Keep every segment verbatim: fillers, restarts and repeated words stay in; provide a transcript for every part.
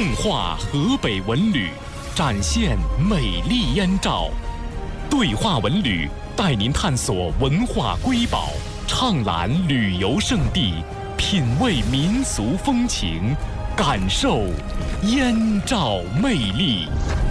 梦话河北文旅，展现美丽燕赵。对话文旅带您探索文化瑰宝，畅览旅游胜地，品味民俗风情，感受燕赵魅力。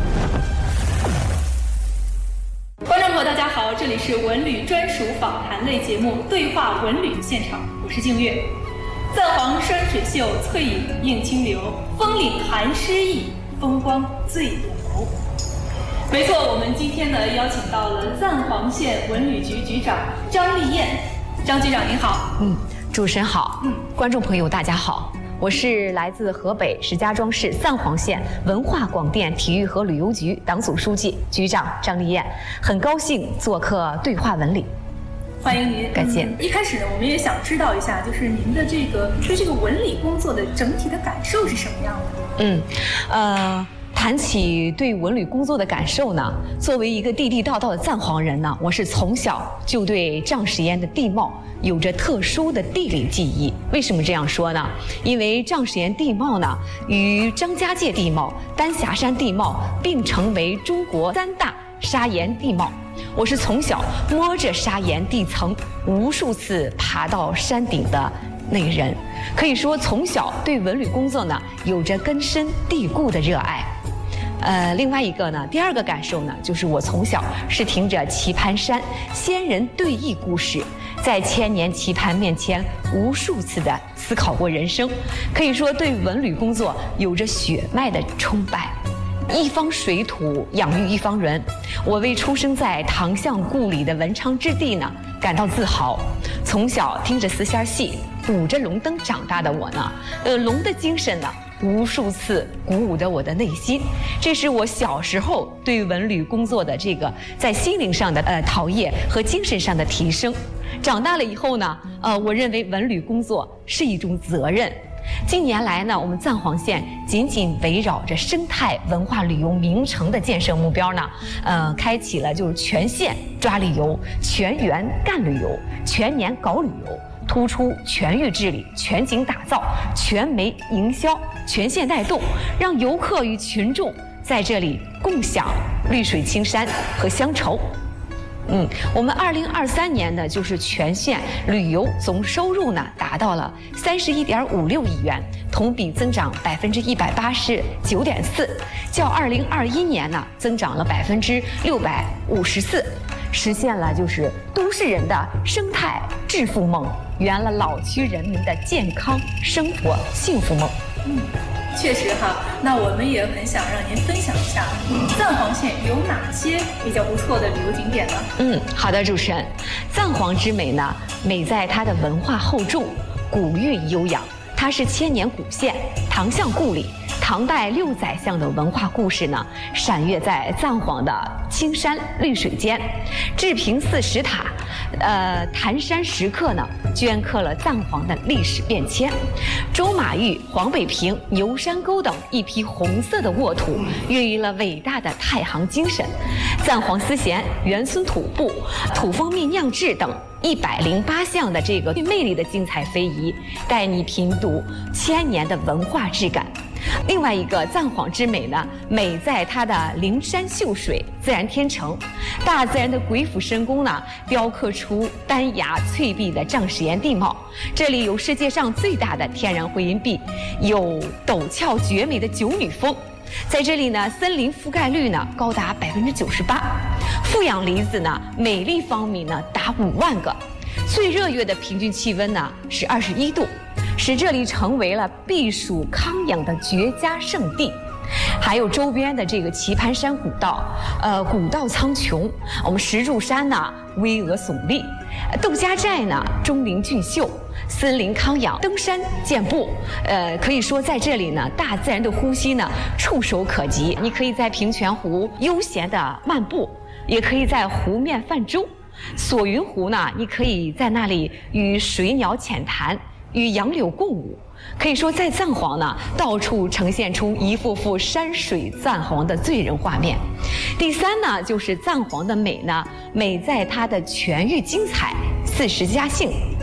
观众朋友，大家好，这里是文旅专属访谈类节目《对话文旅》现场，我是静月。赞皇山水秀，翠影映清流，峰岭含诗意，风光醉眼眸。没错，我们今天呢邀请到了赞皇县文旅局局长张丽燕。张局长您好。 嗯，主持人好。嗯，观众朋友大家好。我是来自河北石家庄市赞皇县文化广电体育和旅游局党组书记、局长张丽燕，很高兴做客对话文旅。 欢迎您， 感谢。 嗯、一开始呢，我们也想知道一下，就是您的这个对这个文理工作的整体的感受是什么样的？ 嗯，呃。谈起对文旅工作的感受呢，作为一个地地道道的赞皇人呢，我是从小就对瘴石岩的地貌有着特殊的地理记忆。为什么这样说呢？因为瘴石岩地貌呢，与张家界地貌、丹霞山地貌并成为中国三大砂岩地貌。我是从小摸着砂岩地层，无数次爬到山顶的那个人，可以说从小对文旅工作呢有着根深蒂固的热爱。呃，另外一个呢，第二个感受呢，就是我从小是听着棋盘山仙人对弈故事，在千年棋盘面前无数次的思考过人生，可以说对文旅工作有着血脉的崇拜。一方水土养育一方人，我为出生在唐巷故里的文昌之地呢感到自豪。从小听着丝线戏，舞着龙灯长大的我呢，呃，龙的精神呢，无数次鼓舞着我的内心。这是我小时候对文旅工作的这个在心灵上的呃陶冶和精神上的提升。长大了以后呢，呃，我认为文旅工作是一种责任。近年来呢，我们赞皇县紧紧围绕着生态文化旅游名城的建设目标呢，呃，开启了就是全县抓旅游、全员干旅游、全年搞旅游，突出全域治理、全景打造、全媒营销、全县带动，让游客与群众在这里共享绿水青山和乡愁。嗯，我们二零二三年呢，就是全县旅游总收入呢达到了三十一点五六亿元，同比增长百分之一百八十九点四，较二零二一年呢增长了百分之六百五十四，实现了就是都市人的生态致富梦，圆了老区人民的健康生活幸福梦。 嗯。确实哈，那我们也很想让您分享一下，赞皇县有哪些比较不错的旅游景点呢？ 嗯，好的，主持人，赞皇之美呢，美在它的文化厚重、古韵悠扬。它是千年古县，唐巷故里，唐代六宰相的文化故事呢，闪跃在赞皇的青山绿水间。治平寺石塔，呃，坛山石刻呢，镌刻了赞皇的历史变迁。周马峪、黄北平、牛山沟等一批红色的沃土，孕育了伟大的太行精神。赞皇丝弦、元村土布、土蜂蜜酿制等一百零八项的这个具魅力的精彩非遗，带你品读千年的文化质感。另外一个赞皇之美呢，美在它的灵山秀水、自然天成，大自然的鬼斧神工呢，雕刻出丹崖翠碧的瘴石岩地貌。这里有世界上最大的天然回音壁，有陡峭绝美的九女峰。在这里呢，森林覆盖率呢高达百分之九十八，负氧离子呢每立方米呢达五万个，最热月的平均气温呢是二十一度，使这里成为了避暑康养的绝佳胜地。还有周边的这个棋盘山古道，呃，古道苍穹，我们石柱山呢巍峨耸立，窦家寨呢钟灵俊秀，森林康养，登山健步，呃，可以说在这里呢，大自然的呼吸呢触手可及。你可以在平泉湖悠闲的漫步，也可以在湖面泛舟。索云湖呢，你可以在那里与水鸟浅谈，与杨柳共舞。可以说，在赞皇呢，到处呈现出一幅幅山水赞皇的醉人画面。第三呢，就是赞皇的美呢，美在它的全域精彩、四时佳兴。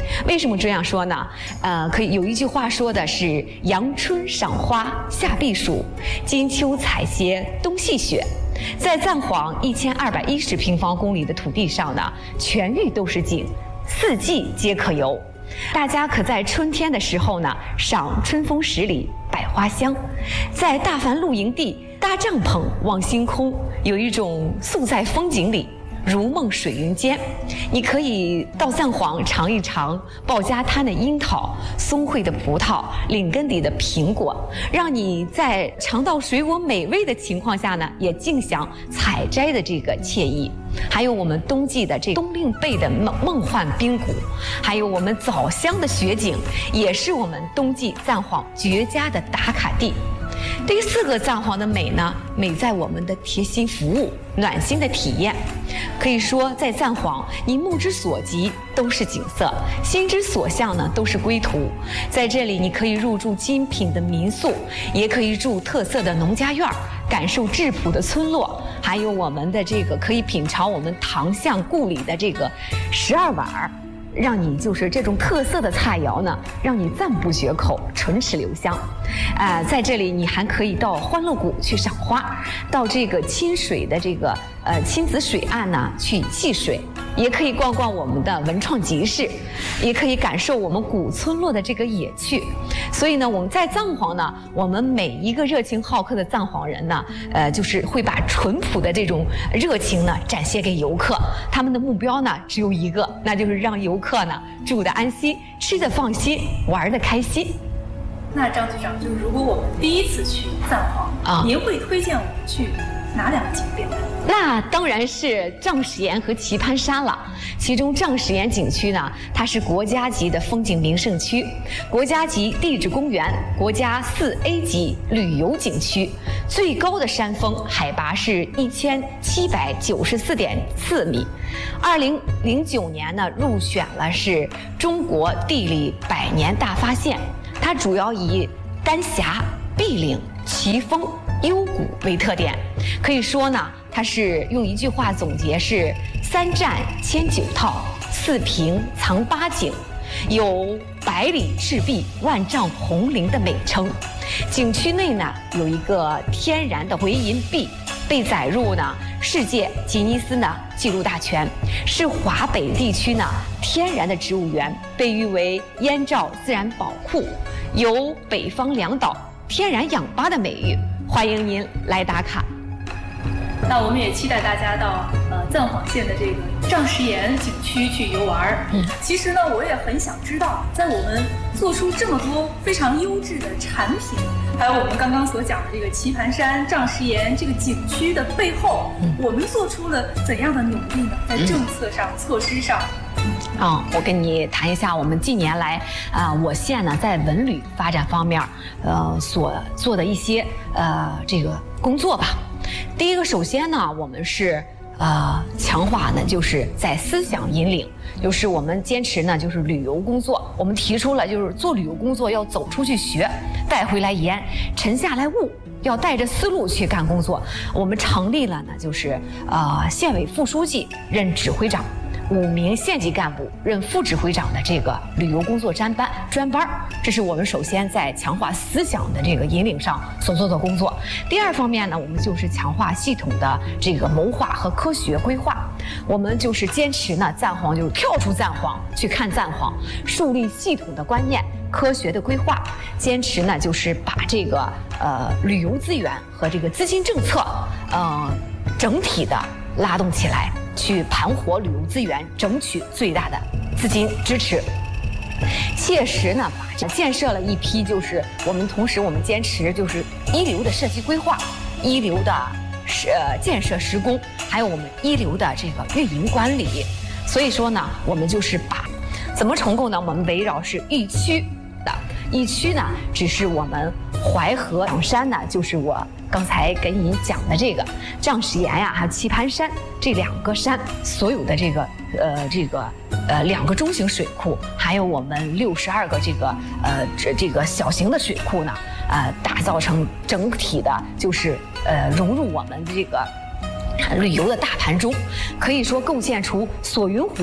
为什么这样说呢？呃，可以有一句话说的是“阳春赏花，夏避暑，金秋采撷，冬细雪”。在赞皇一千二百一十平方公里的土地上呢，全域都是景，四季皆可游。大家可在春天的时候呢，赏春风十里，百花香；在大帆露营地搭帐篷望星空，有一种宿在风景里，如梦水云间。你可以到赞皇尝一尝鲍家滩的樱桃、松惠的葡萄、岭根底的苹果，让你在尝到水果美味的情况下呢，也尽享采摘的这个惬意。还有我们冬季的这东令贝的梦梦幻冰谷，还有我们枣乡的雪景，也是我们冬季赞皇绝佳的打卡地。第四个赞皇的美呢，美在我们的贴心服务、暖心的体验。可以说，在赞皇，你目之所及都是景色，心之所向呢都是归途。在这里，你可以入住精品的民宿，也可以住特色的农家院，感受质朴的村落，还有我们的这个可以品尝我们唐巷故里的这个十二碗儿。让你就是这种特色的菜肴呢，让你赞不绝口，唇齿留香。啊、呃，在这里你还可以到欢乐谷去赏花，到这个亲水的这个呃亲子水岸呢去戏水，也可以逛逛我们的文创集市，也可以感受我们古村落的这个野趣。所以呢，我们在赞皇呢，我们每一个热情好客的赞皇人呢，呃，就是会把淳朴的这种热情呢展现给游客。他们的目标呢只有一个，那就是让游客呢住得安心，吃得放心，玩得开心。 那张局长，就是如果我们第一次去赞皇啊，您会推荐我们去哪两个景点？ 那当然是丈史岩和棋盘山了。其中丈史岩景区呢，它是国家级的风景名胜区，国家级地质公园，国家四 A 级旅游景区，最高的山峰海拔是一千七百九十四点四米。二零零九年呢，入选了是中国地理百年大发现。它主要以丹霞、碧岭、奇峰、幽谷为特点，可以说呢，它是用一句话总结是三战千九套，四平藏八景，有百里赤壁、万丈红林的美称。景区内呢有一个天然的回音壁，被载入呢世界吉尼斯呢纪录大全，是华北地区呢天然的植物园，被誉为燕赵自然宝库，有北方两岛天然氧吧的美誉。欢迎您来打卡。 那我们也期待大家到呃赞皇县的这个丈史岩景区去游玩。嗯，其实呢，我也很想知道，在我们做出这么多非常优质的产品，还有我们刚刚所讲的这个棋盘山、丈史岩这个景区的背后，嗯、我们做出了怎样的努力呢？在政策上、嗯、措施上。 啊、嗯，我跟你谈一下我们近年来啊、呃，我县呢在文旅发展方面，呃，所做的一些呃这个工作吧。第一个，首先呢，我们是呃强化呢，就是在思想引领，就是我们坚持呢，就是旅游工作。我们提出了，就是做旅游工作要走出去学，带回来研，沉下来悟。要带着思路去干工作。我们成立了呢，就是呃县委副书记任指挥长，五名县级干部任副指挥长的这个旅游工作专班专班。这是我们首先在强化思想的这个引领上所做的工作。第二方面呢，我们就是强化系统的这个谋划和科学规划。我们就是坚持呢，赞皇就是跳出赞皇去看赞皇，树立系统的观念。科学的规划，坚持呢就是把这个呃旅游资源和这个资金政策，呃整体的拉动起来，去盘活旅游资源，争取最大的资金支持。切实呢，把建设了一批，就是我们同时我们坚持就是一流的设计规划，一流的是呃建设施工，还有我们一流的这个运营管理。所以说呢，我们就是把怎么重构呢？我们围绕是疫区。疫区呢，只是我们淮河两山呢，就是我刚才跟您讲的这个丈史岩呀，还有棋盘山这两个山，所有的这个呃这个呃两个中型水库，还有我们六十二个这个呃这这个小型的水库呢，呃打造成整体的，就是呃融入我们这个旅游的大盘中，可以说构建出锁云湖。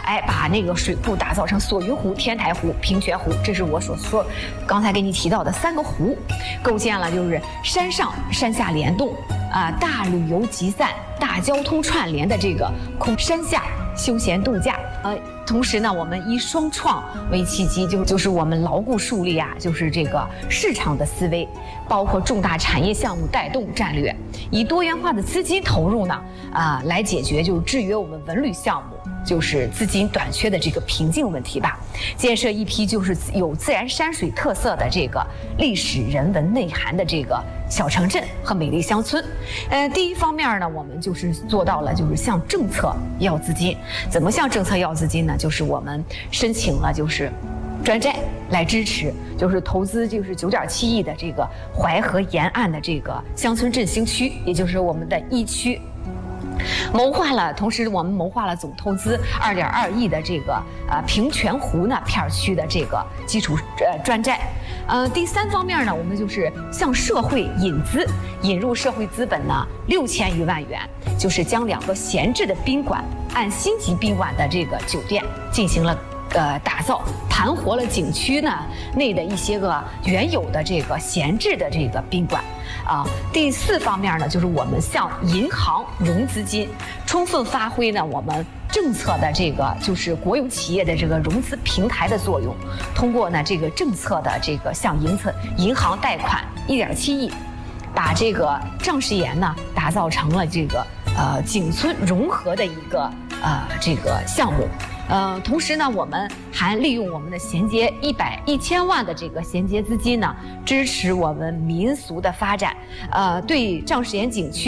哎，把那个水库打造成索云湖、天台湖、平泉湖，这是我所说刚才给你提到的三个湖，构建了就是山上山下联动啊、呃，大旅游集散、大交通串联的这个空山下休闲度假。呃，同时呢，我们以双创为契机，就就是我们牢固树立啊，就是这个市场的思维，包括重大产业项目带动战略，以多元化的资金投入呢，啊、呃，来解决就是制约我们文旅项目就是资金短缺的这个瓶颈问题吧。建设一批就是有自然山水特色的这个历史人文内涵的这个小城镇和美丽乡村。呃，第一方面呢，我们就是做到了就是向政策要资金。怎么向政策要资金呢？就是我们申请了就是专债来支持，就是投资就是九点七亿的这个淮河沿岸的这个乡村振兴区，也就是我们的一区。谋划了，同时我们谋划了总投资二点二亿的这个呃平泉湖呢片区的这个基础呃专债。呃，第三方面呢，我们就是向社会引资，引入社会资本呢六千余万元，就是将两个闲置的宾馆按星级宾馆的这个酒店进行了呃打造，盘活了景区呢内的一些个原有的这个闲置的这个宾馆。啊，第四方面呢，就是我们向银行融资金，充分发挥呢我们政策的这个就是国有企业的这个融资平台的作用，通过呢这个政策的这个向银策银行贷款一点七亿，把这个丈石岩呢打造成了这个呃景村融合的一个呃这个项目。呃，同时呢，我们还利用我们的衔接一百一千万的这个衔接资金呢，支持我们民俗的发展，呃，对丈石岩景区